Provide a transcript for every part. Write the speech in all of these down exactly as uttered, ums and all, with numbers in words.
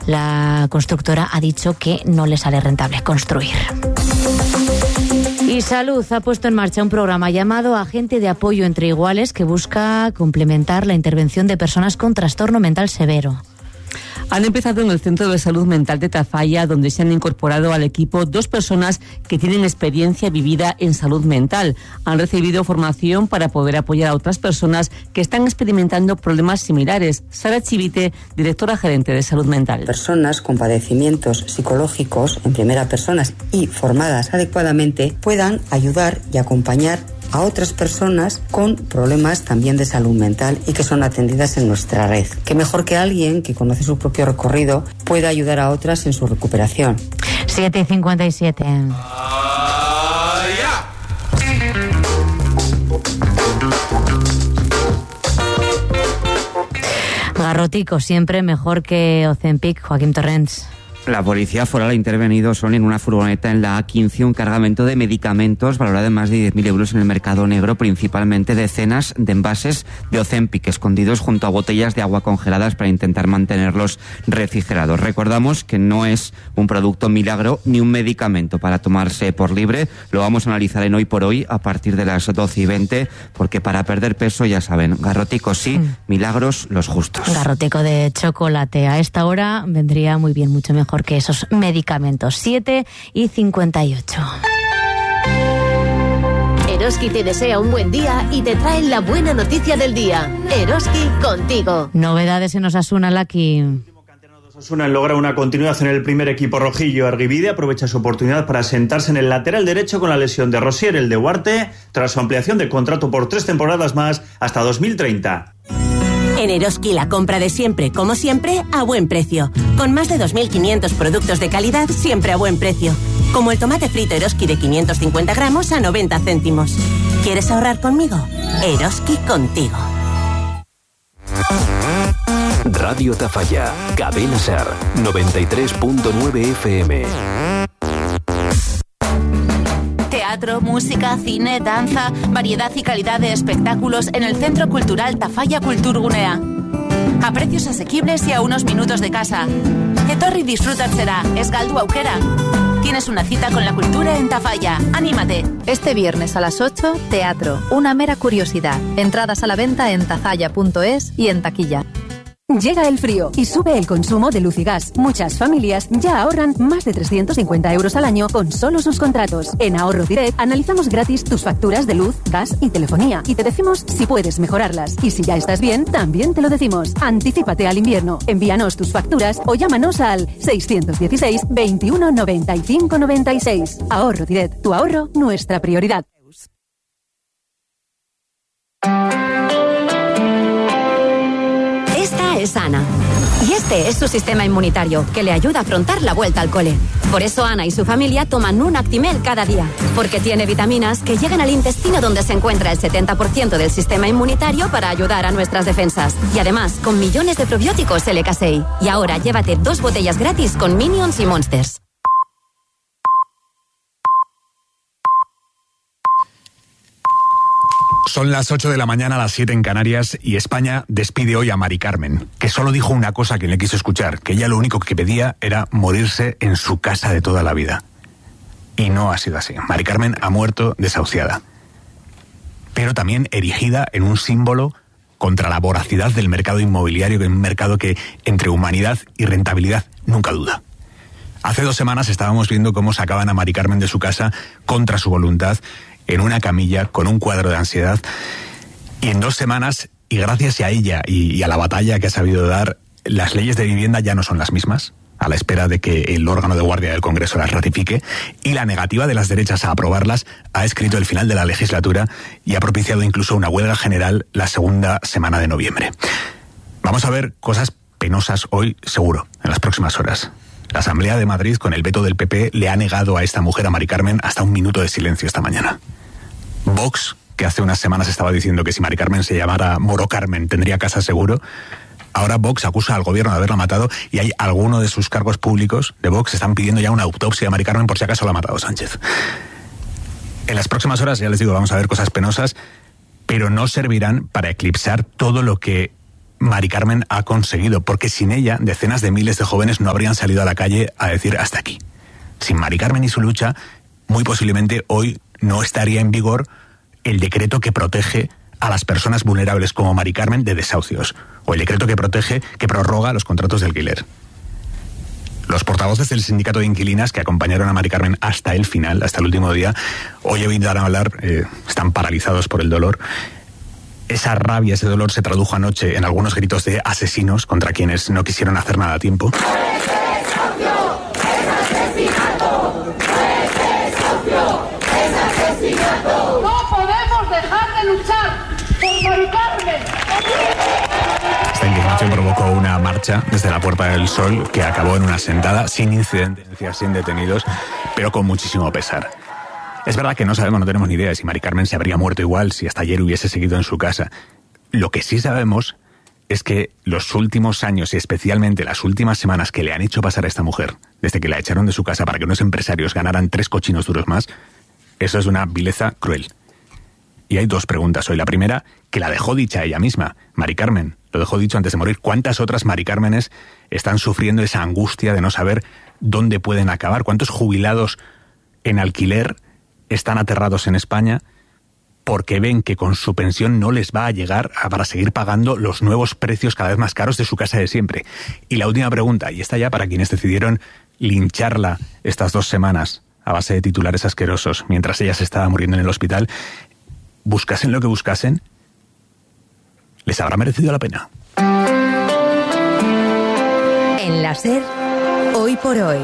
La constructora ha dicho que no le sale rentable construir. Y Salud ha puesto en marcha un programa llamado Agente de Apoyo entre Iguales que busca complementar la intervención de personas con trastorno mental severo. Han empezado en el Centro de Salud Mental de Tafalla, donde se han incorporado al equipo dos personas que tienen experiencia vivida en salud mental. Han recibido formación para poder apoyar a otras personas que están experimentando problemas similares. Sara Chivite, directora gerente de salud mental. Personas con padecimientos psicológicos en primera persona y formadas adecuadamente puedan ayudar y acompañar a otras personas con problemas también de salud mental y que son atendidas en nuestra red. Qué mejor que alguien que conoce su propio recorrido pueda ayudar a otras en su recuperación. siete y cincuenta y siete. Garrotico, siempre mejor que Ozempic, Joaquín Torrents. La policía foral ha intervenido solo en una furgoneta en la A quince un cargamento de medicamentos valorado en más de diez mil euros en el mercado negro, principalmente decenas de envases de Ozempic escondidos junto a botellas de agua congeladas para intentar mantenerlos refrigerados. Recordamos que no es un producto milagro ni un medicamento para tomarse por libre. Lo vamos a analizar en Hoy por Hoy a partir de las doce y veinte, porque para perder peso, ya saben, garroticos sí, mm. milagros los justos. Garrotico de chocolate. A esta hora vendría muy bien, mucho mejor que esos medicamentos. siete y cincuenta y ocho. Eroski te desea un buen día y te trae la buena noticia del día. Eroski contigo. Novedades en Osasuna, Laki. Osasuna logra una continuidad en el primer equipo rojillo. Argibide aprovecha su oportunidad para sentarse en el lateral derecho con la lesión de Rosier, el de Huarte, tras su ampliación de contrato por tres temporadas más hasta dos mil treinta. En Eroski la compra de siempre, como siempre, a buen precio. Con más de dos mil quinientos productos de calidad, siempre a buen precio. Como el tomate frito Eroski de quinientos cincuenta gramos a noventa céntimos. ¿Quieres ahorrar conmigo? Eroski contigo. Radio Tafalla, Cadena Ser, noventa y tres punto nueve F M. Teatro, música, cine, danza, variedad y calidad de espectáculos en el Centro Cultural Tafalla Kulturgunea. A precios asequibles y a unos minutos de casa. Etorri disfrutatzera, ez galdu aukera. Tienes una cita con la cultura en Tafalla. ¡Anímate! Este viernes a las ocho, teatro, Una mera curiosidad. Entradas a la venta en tafalla punto es y en taquilla. Llega el frío y sube el consumo de luz y gas. Muchas familias ya ahorran más de trescientos cincuenta euros al año con solo sus contratos. En Ahorro Direct analizamos gratis tus facturas de luz, gas y telefonía y te decimos si puedes mejorarlas. Y si ya estás bien, también te lo decimos. Anticípate al invierno. Envíanos tus facturas o llámanos al seiscientos dieciséis, veintiuno, noventa y cinco, noventa y seis. Ahorro Direct. Tu ahorro, nuestra prioridad. Es Ana. Y este es su sistema inmunitario, que le ayuda a afrontar la vuelta al cole. Por eso Ana y su familia toman un Actimel cada día, porque tiene vitaminas que llegan al intestino donde se encuentra el setenta por ciento del sistema inmunitario para ayudar a nuestras defensas. Y además, con millones de probióticos L K seis. Y ahora llévate dos botellas gratis con Minions y Monsters. Son las ocho de la mañana, las siete en Canarias, y España despide hoy a Mari Carmen, que solo dijo una cosa que le quiso escuchar, que ella lo único que pedía era morirse en su casa de toda la vida. Y no ha sido así. Mari Carmen ha muerto desahuciada, pero también erigida en un símbolo contra la voracidad del mercado inmobiliario, que es un mercado que entre humanidad y rentabilidad nunca duda. Hace dos semanas estábamos viendo cómo sacaban a Mari Carmen de su casa contra su voluntad, en una camilla, con un cuadro de ansiedad, y en dos semanas, y gracias a ella y, y a la batalla que ha sabido dar, las leyes de vivienda ya no son las mismas, a la espera de que el órgano de guardia del Congreso las ratifique, y la negativa de las derechas a aprobarlas ha escrito el final de la legislatura y ha propiciado incluso una huelga general la segunda semana de noviembre. Vamos a ver cosas penosas hoy, seguro, en las próximas horas. La Asamblea de Madrid, con el veto del P P, le ha negado a esta mujer, a Mari Carmen, hasta un minuto de silencio esta mañana. Vox, que hace unas semanas estaba diciendo que si Mari Carmen se llamara Moro Carmen tendría casa seguro, ahora Vox acusa al gobierno de haberla matado, y hay algunos de sus cargos públicos de Vox están pidiendo ya una autopsia a Mari Carmen por si acaso la ha matado Sánchez. En las próximas horas, ya les digo, vamos a ver cosas penosas, pero no servirán para eclipsar todo lo que Mari Carmen ha conseguido, porque sin ella decenas de miles de jóvenes no habrían salido a la calle a decir hasta aquí. Sin Mari Carmen y su lucha, muy posiblemente hoy no estaría en vigor el decreto que protege a las personas vulnerables como Mari Carmen de desahucios, o el decreto que protege, que prorroga los contratos de alquiler. Los portavoces del sindicato de inquilinas que acompañaron a Mari Carmen hasta el final, hasta el último día, hoy evitan hablar, eh, están paralizados por el dolor. Esa rabia, ese dolor se tradujo anoche en algunos gritos de asesinos contra quienes no quisieron hacer nada a tiempo. ¡No podemos dejar de luchar por Mari Carmen! Esta indignación provocó una marcha desde la Puerta del Sol que acabó en una sentada sin incidencias, sin detenidos, pero con muchísimo pesar. Es verdad que no sabemos, no tenemos ni idea de si Mari Carmen se habría muerto igual si hasta ayer hubiese seguido en su casa. Lo que sí sabemos es que los últimos años y especialmente las últimas semanas que le han hecho pasar a esta mujer, desde que la echaron de su casa para que unos empresarios ganaran tres cochinos duros más, eso es una vileza cruel. Y hay dos preguntas hoy. La primera, que la dejó dicha ella misma. Mari Carmen lo dejó dicho antes de morir. ¿Cuántas otras Mari Cármenes están sufriendo esa angustia de no saber dónde pueden acabar? ¿Cuántos jubilados en alquiler están aterrados en España porque ven que con su pensión no les va a llegar a, para seguir pagando los nuevos precios cada vez más caros de su casa de siempre? Y la última pregunta, y esta ya para quienes decidieron lincharla estas dos semanas a base de titulares asquerosos mientras ella se estaba muriendo en el hospital, buscasen lo que buscasen, ¿les habrá merecido la pena? En la SER, hoy por hoy,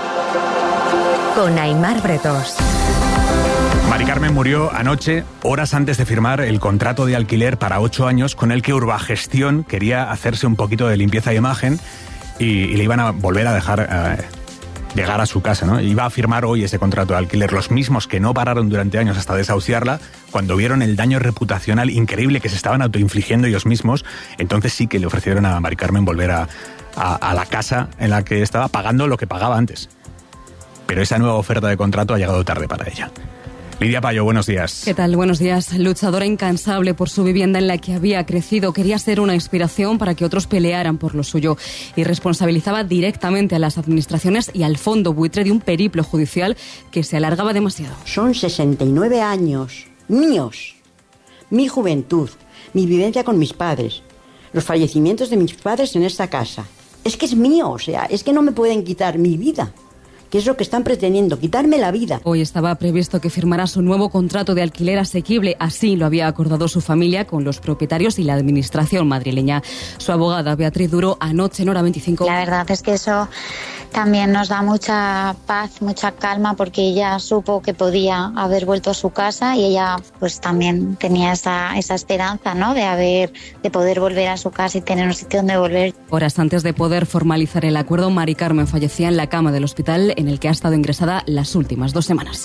con Aimar Bretos. Mari Carmen murió anoche, horas antes de firmar el contrato de alquiler para ocho años con el que Urbagestión quería hacerse un poquito de limpieza de imagen y, y le iban a volver a dejar eh, llegar a su casa, ¿no? Iba a firmar hoy ese contrato de alquiler, los mismos que no pararon durante años hasta desahuciarla, cuando vieron el daño reputacional increíble que se estaban autoinfligiendo ellos mismos, entonces sí que le ofrecieron a Mari Carmen volver a, a, a la casa en la que estaba pagando lo que pagaba antes. Pero esa nueva oferta de contrato ha llegado tarde para ella. Lidia Payo, buenos días. ¿Qué tal? Buenos días. Luchadora incansable por su vivienda en la que había crecido, quería ser una inspiración para que otros pelearan por lo suyo y responsabilizaba directamente a las administraciones y al fondo buitre de un periplo judicial que se alargaba demasiado. Son sesenta y nueve años míos, mi juventud, mi vivencia con mis padres, los fallecimientos de mis padres en esta casa. Es que es mío, o sea, es que no me pueden quitar mi vida. ¿Qué es lo que están pretendiendo? Quitarme la vida. Hoy estaba previsto que firmara su nuevo contrato de alquiler asequible. Así lo había acordado su familia con los propietarios y la administración madrileña. Su abogada, Beatriz Duro, anoche en Hora veinticinco. La verdad es que eso también nos da mucha paz, mucha calma, porque ella supo que podía haber vuelto a su casa y ella pues también tenía esa, esa esperanza, ¿no?, de haber, de poder volver a su casa y tener un sitio donde volver. Horas antes de poder formalizar el acuerdo, Mari Carmen fallecía en la cama del hospital en el que ha estado ingresada las últimas dos semanas.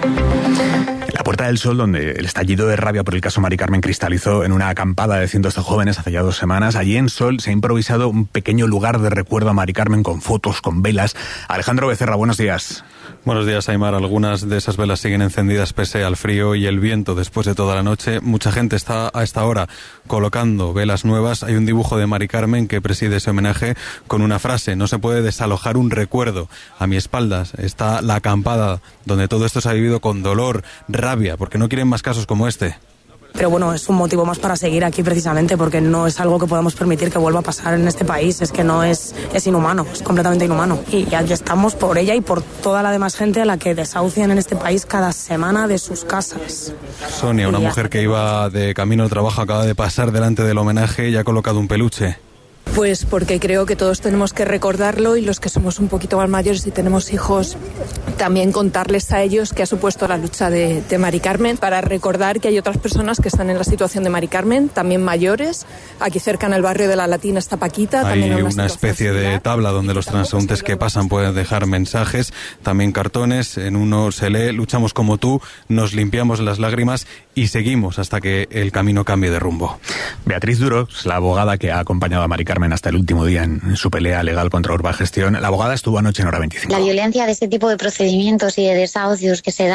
La Puerta del Sol, donde el estallido de rabia por el caso Mari Carmen cristalizó en una acampada de cientos de jóvenes hace ya dos semanas, allí en Sol se ha improvisado un pequeño lugar de recuerdo a Mari Carmen con fotos, con velas. Alejandro Becerra, buenos días. Buenos días, Aimar. Algunas de esas velas siguen encendidas pese al frío y el viento después de toda la noche. Mucha gente está a esta hora colocando velas nuevas. Hay un dibujo de Mari Carmen que preside ese homenaje con una frase: no se puede desalojar un recuerdo. A mi espalda está la acampada donde todo esto se ha vivido con dolor, rabia, porque no quieren más casos como este. Pero bueno, es un motivo más para seguir aquí precisamente porque no es algo que podamos permitir que vuelva a pasar en este país. Es que no es, es inhumano, es completamente inhumano. Y ya, ya estamos por ella y por toda la demás gente a la que desahucian en este país cada semana de sus casas. Sonia, una mujer que iba de camino al trabajo, acaba de pasar delante del homenaje y ha colocado un peluche. Pues porque creo que todos tenemos que recordarlo y los que somos un poquito más mayores y tenemos hijos, también contarles a ellos qué ha supuesto la lucha de, de Mari Carmen, para recordar que hay otras personas que están en la situación de Mari Carmen, también mayores. Aquí cerca en el barrio de La Latina está Paquita. Hay también una, una especie de tabla donde los transeúntes que pasan pueden dejar mensajes, también cartones. En uno se lee: luchamos como tú, nos limpiamos las lágrimas y seguimos hasta que el camino cambie de rumbo. Beatriz Duro, la abogada que ha acompañado a Mari Carmen hasta el último día en su pelea legal contra Urbagestión. La abogada estuvo anoche en Hora veinticinco. La violencia de este tipo de procedimientos y de desahucios que se dan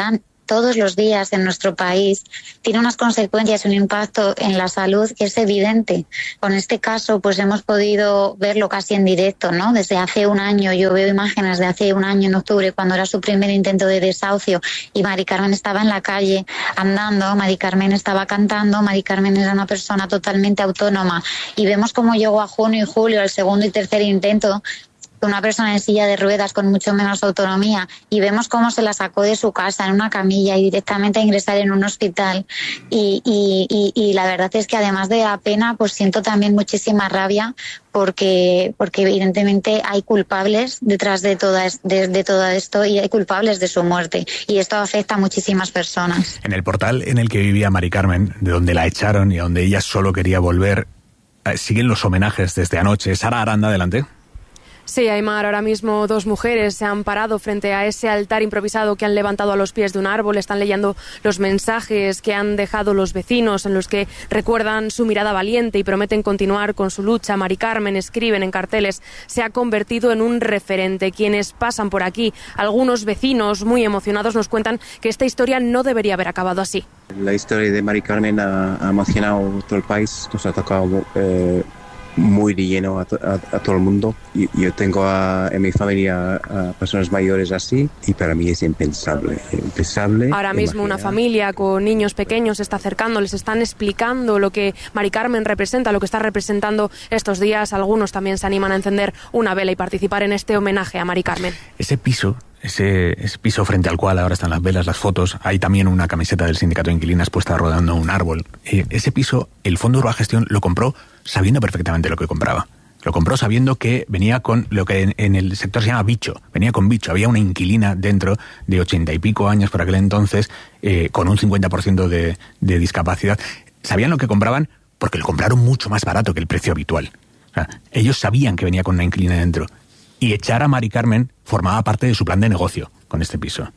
todos los días en nuestro país tiene unas consecuencias, un impacto en la salud que es evidente. Con este caso pues hemos podido verlo casi en directo, ¿no? Desde hace un año, yo veo imágenes de hace un año en octubre, cuando era su primer intento de desahucio y Mari Carmen estaba en la calle andando, Mari Carmen estaba cantando, Mari Carmen era una persona totalmente autónoma, y vemos cómo llegó a junio y julio el segundo y tercer intento, una persona en silla de ruedas con mucho menos autonomía, y vemos cómo se la sacó de su casa en una camilla y directamente a ingresar en un hospital. Y, y, y, y la verdad es que además de la pena, pues siento también muchísima rabia porque, porque evidentemente hay culpables detrás de, toda, de, de todo esto, y hay culpables de su muerte, y esto afecta a muchísimas personas. En el portal en el que vivía Mari Carmen, de donde la echaron y a donde ella solo quería volver, siguen los homenajes desde anoche. Sara Aranda, adelante. Sí, Aymar, ahora mismo dos mujeres se han parado frente a ese altar improvisado que han levantado a los pies de un árbol. Están leyendo los mensajes que han dejado los vecinos, en los que recuerdan su mirada valiente y prometen continuar con su lucha. Mari Carmen, escriben en carteles, se ha convertido en un referente. Quienes pasan por aquí, algunos vecinos muy emocionados, nos cuentan que esta historia no debería haber acabado así. La historia de Mari Carmen ha, ha emocionado todo el país, nos ha tocado eh, muy de lleno a, a, a todo el mundo. Y, yo tengo a, en mi familia a personas mayores así, y para mí es impensable, impensable. Ahora mismo imaginar. Una familia con niños pequeños se está acercando, les están explicando lo que Mari Carmen representa, lo que está representando estos días. Algunos también se animan a encender una vela y participar en este homenaje a Mari Carmen. Ese piso... Ese, ese piso frente al cual ahora están las velas, las fotos, hay también una camiseta del sindicato de inquilinas puesta rodando un árbol. Eh, ese piso, el Fondo Urbagestión lo compró sabiendo perfectamente lo que compraba. Lo compró sabiendo que venía con lo que en, en el sector se llama bicho. Venía con bicho. Había una inquilina dentro de ochenta y pico años por aquel entonces, eh, con un cincuenta por ciento de, de discapacidad. Sabían lo que compraban porque lo compraron mucho más barato que el precio habitual. O sea, ellos sabían que venía con una inquilina dentro. Y echar a Mari Carmen formaba parte de su plan de negocio con este piso.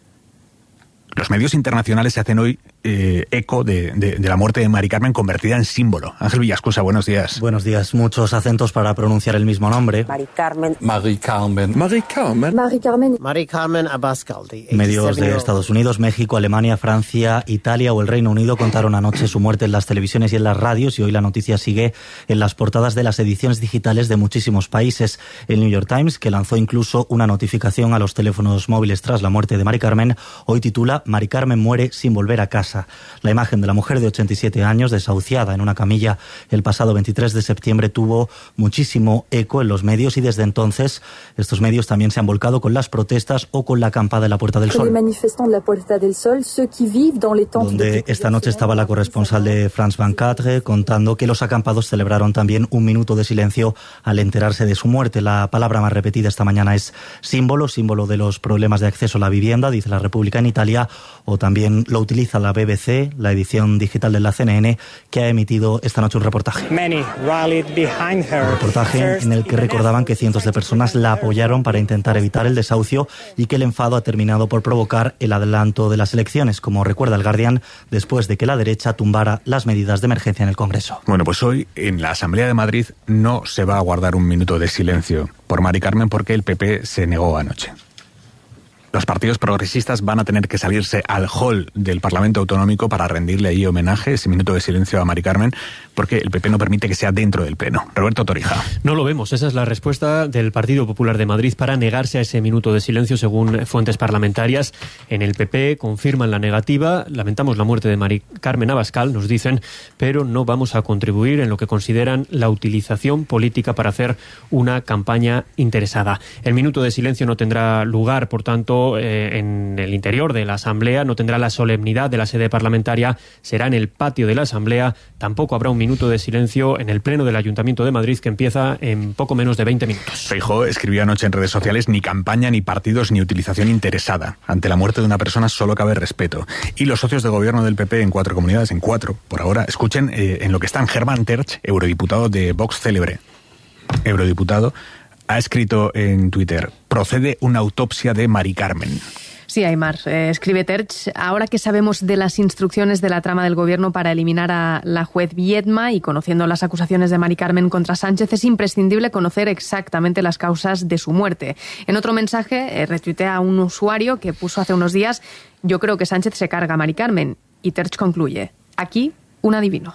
Los medios internacionales se hacen hoy eh, eco de, de, de la muerte de Mari Carmen, convertida en símbolo. Ángel Villascusa, buenos días. Buenos días. Muchos acentos para pronunciar el mismo nombre. Mari Carmen. Mari Carmen. Mari Carmen. Mari Carmen. Mari Carmen Abascaldi. Medios de Estados Unidos, México, Alemania, Francia, Italia o el Reino Unido contaron anoche su muerte en las televisiones y en las radios, y hoy la noticia sigue en las portadas de las ediciones digitales de muchísimos países. El New York Times, que lanzó incluso una notificación a los teléfonos móviles tras la muerte de Mari Carmen, hoy titula Mari Carmen muere sin volver a casa. La imagen de la mujer de ochenta y siete años, desahuciada en una camilla el pasado veintitrés de septiembre, tuvo muchísimo eco en los medios, y desde entonces estos medios también se han volcado con las protestas o con la acampada de la Puerta del Sol, donde esta noche estaba la corresponsal de France veinticuatro contando que los acampados celebraron también un minuto de silencio al enterarse de su muerte. La palabra más repetida esta mañana es símbolo, símbolo de los problemas de acceso a la vivienda, dice La República en Italia, o también lo utiliza la B B C, la edición digital de la C N N, que ha emitido esta noche un reportaje. Un reportaje en el que recordaban que cientos de personas la apoyaron para intentar evitar el desahucio, y que el enfado ha terminado por provocar el adelanto de las elecciones, como recuerda el Guardian, después de que la derecha tumbara las medidas de emergencia en el Congreso. Bueno, pues hoy en la Asamblea de Madrid no se va a guardar un minuto de silencio por Mari Carmen, porque el P P se negó anoche. Los partidos progresistas van a tener que salirse al hall del Parlamento Autonómico para rendirle ahí homenaje, ese minuto de silencio a Mari Carmen, porque el P P no permite que sea dentro del Pleno. Roberto Torija. No lo vemos. Esa es la respuesta del Partido Popular de Madrid para negarse a ese minuto de silencio, según fuentes parlamentarias. En el P P confirman la negativa. Lamentamos la muerte de Mari Carmen Abascal, nos dicen, pero no vamos a contribuir en lo que consideran la utilización política para hacer una campaña interesada. El minuto de silencio no tendrá lugar, por tanto, Eh, en el interior de la Asamblea, no tendrá la solemnidad de la sede parlamentaria, será en el patio de la Asamblea. Tampoco habrá un minuto de silencio en el Pleno del Ayuntamiento de Madrid, que empieza en poco menos de veinte minutos. Feijóo escribió anoche en redes sociales: ni campaña, ni partidos, ni utilización interesada. Ante la muerte de una persona solo cabe respeto. Y los socios de gobierno del P P en cuatro comunidades, en cuatro por ahora, escuchen eh, en lo que están. Germán Terch, eurodiputado de Vox célebre, eurodiputado, ha escrito en Twitter: procede una autopsia de Mari Carmen. Sí, Sí, Aymar, eh, escribe Terch, ahora que sabemos de las instrucciones de la trama del gobierno para eliminar a la juez Viedma y conociendo las acusaciones de Mari Carmen contra Sánchez, es imprescindible conocer exactamente las causas de su muerte. En otro mensaje, eh, retuitea a un usuario que puso hace unos días, yo creo que Sánchez se carga a Mari Carmen, y Terch concluye, aquí un adivino.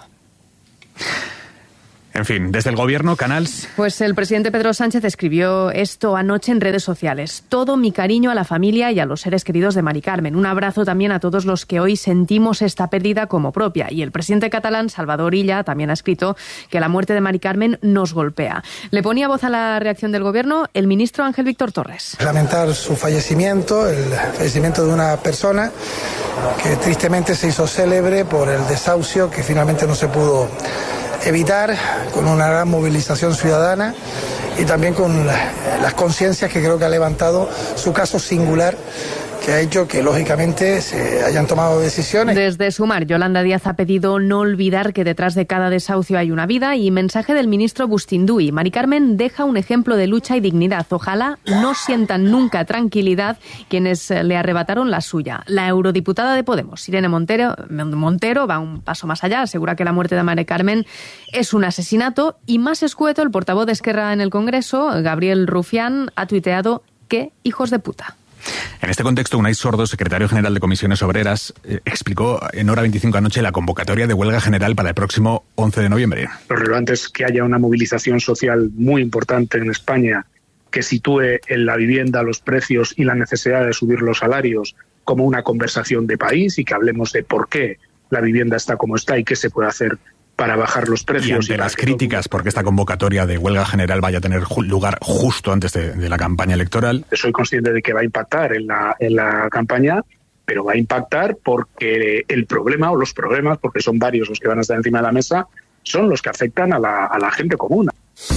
En fin, desde el gobierno, Canals. Pues el presidente Pedro Sánchez escribió esto anoche en redes sociales. Todo mi cariño a la familia y a los seres queridos de Mari Carmen. Un abrazo también a todos los que hoy sentimos esta pérdida como propia. Y el presidente catalán, Salvador Illa, también ha escrito que la muerte de Mari Carmen nos golpea. Le ponía voz a la reacción del gobierno el ministro Ángel Víctor Torres. Lamentar su fallecimiento, el fallecimiento de una persona que tristemente se hizo célebre por el desahucio que finalmente no se pudo evitar, con una gran movilización ciudadana y también con la, las conciencias que creo que ha levantado su caso singular, que ha hecho que, lógicamente, se hayan tomado decisiones. Desde Sumar, Yolanda Díaz ha pedido no olvidar que detrás de cada desahucio hay una vida y mensaje del ministro Bustinduy. Mari Carmen deja un ejemplo de lucha y dignidad. Ojalá no sientan nunca tranquilidad quienes le arrebataron la suya. La eurodiputada de Podemos, Irene Montero, Montero, va un paso más allá. Asegura que la muerte de Mari Carmen es un asesinato y, más escueto, el portavoz de Esquerra en el Congreso, Gabriel Rufián, ha tuiteado que hijos de puta. En este contexto, Unai Sordo, secretario general de Comisiones Obreras, eh, explicó en Hora veinticinco anoche la convocatoria de huelga general para el próximo once de noviembre. Lo relevante es que haya una movilización social muy importante en España que sitúe en la vivienda los precios y la necesidad de subir los salarios como una conversación de país y que hablemos de por qué la vivienda está como está y qué se puede hacer para bajar los precios. Y ante y las críticas porque esta convocatoria de huelga general vaya a tener lugar justo antes de, de la campaña electoral. Soy consciente de que va a impactar en la, en la campaña, pero va a impactar porque el problema o los problemas, porque son varios los que van a estar encima de la mesa, son los que afectan a la, a la gente común.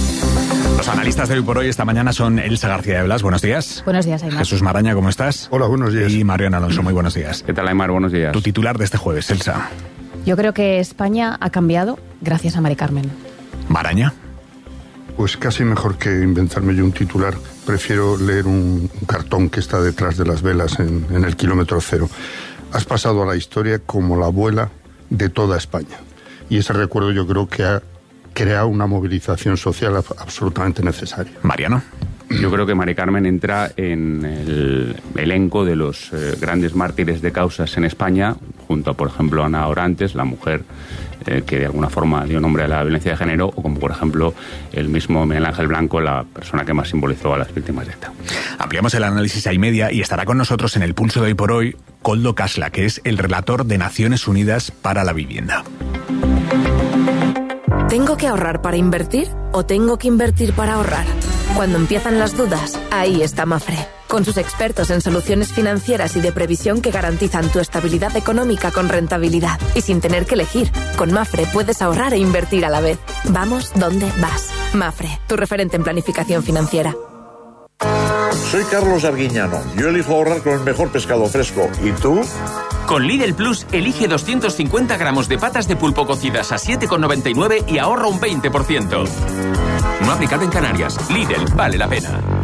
Los analistas de Hoy por Hoy esta mañana son Elsa García de Blas, buenos días. Buenos días, Aymar. Jesús Maraña, ¿cómo estás? Hola, buenos días. Y Mariano Alonso, muy buenos días. ¿Qué tal, Aymar? Buenos días. Tu titular de este jueves, Elsa. Yo creo que España ha cambiado gracias a Mari Carmen. ¿Maraña? Pues casi mejor que inventarme yo un titular. Prefiero leer un, un cartón que está detrás de las velas en, en el kilómetro cero. Has pasado a la historia como la abuela de toda España. Y ese recuerdo yo creo que ha creado una movilización social absolutamente necesaria. Mariano. Yo creo que Mari Carmen entra en el elenco de los eh, grandes mártires de causas en España, junto a, por ejemplo, Ana Orantes, la mujer eh, que de alguna forma dio nombre a la violencia de género, o como, por ejemplo, el mismo Miguel Ángel Blanco, la persona que más simbolizó a las víctimas de ETA. Ampliamos el análisis a y media y estará con nosotros en el Pulso de Hoy por Hoy Koldo Kasla, que es el relator de Naciones Unidas para la Vivienda. ¿Tengo que ahorrar para invertir o tengo que invertir para ahorrar? Cuando empiezan las dudas, ahí está Mafre. Con sus expertos en soluciones financieras y de previsión que garantizan tu estabilidad económica con rentabilidad. Y sin tener que elegir, con Mafre puedes ahorrar e invertir a la vez. Vamos donde vas. Mafre, tu referente en planificación financiera. Soy Carlos Arguiñano. Yo elijo ahorrar con el mejor pescado fresco. ¿Y tú? Con Lidl Plus, elige doscientos cincuenta gramos de patas de pulpo cocidas a siete con noventa y nueve y ahorra un veinte por ciento. No aplicado en Canarias. Lidl, vale la pena.